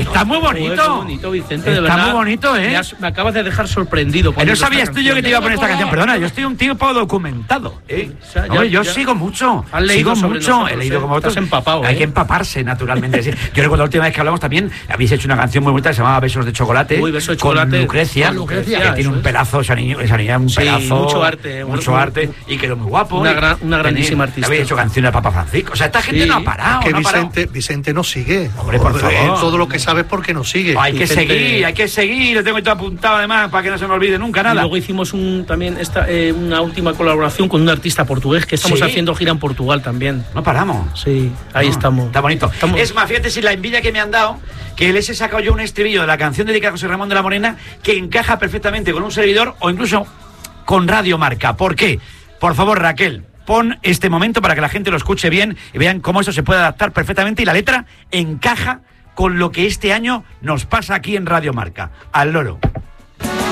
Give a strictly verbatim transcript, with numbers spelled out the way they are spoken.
Está muy bonito. Joder, bonito, Vicente, de Está verdad. muy bonito, ¿eh? Me, has, me acabas de dejar sorprendido. No sabías tú yo que te iba a poner esta canción. Perdona, yo estoy un tipo documentado, ¿eh? O sea, ya, Hombre, yo ya, sigo mucho. Has leído sigo sobre mucho. nosotros, He leído ¿eh? como otros. Estás empapado, Hay ¿eh? que empaparse, naturalmente. Sí. Yo recuerdo la última vez que hablamos también, habéis hecho una canción muy bonita que se llamaba Besos de Chocolate. Uy, Besos de con Chocolate. Lucrecia, Con Lucrecia, que tiene un es. pedazo, esa niña, esa niña un Sí, pedazo. mucho arte. Mucho Una, arte. Y quedó muy guapo. Una, y, gran, una grandísima tenéis, artista. Habéis hecho canciones de Papa Francisco. O sea, esta gente Sí. no ha parado. Que no ha parado. Vicente, Vicente no sigue. Hombre, por Joder, favor. Todo lo que sabes porque no sigue. Hay que Vicente... seguir, hay que seguir. Lo tengo todo apuntado además para que no se me olvide nunca nada. Y luego hicimos un, también esta, eh, una última colaboración con un artista portugués que estamos ¿Sí? haciendo gira en Portugal también. No paramos. Sí, ahí No, estamos. Está bonito. Estamos... Es más, fíjate si la envidia que me han dado, que les he sacado yo un estribillo de la canción dedicada a José Ramón de la Morena que encaja perfectamente con un servidor o incluso con Radio Marca. ¿Por qué? Por favor, Raquel, pon este momento para que la gente lo escuche bien y vean cómo eso se puede adaptar perfectamente y la letra encaja con lo que este año nos pasa aquí en Radio Marca. Al loro.